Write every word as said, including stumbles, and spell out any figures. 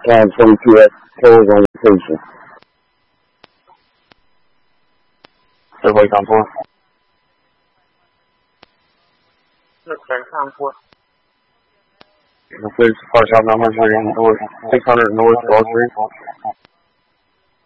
Time twenty-two at close on location. Everybody on board. Please, fire shop number, six hundred north, Broad Street.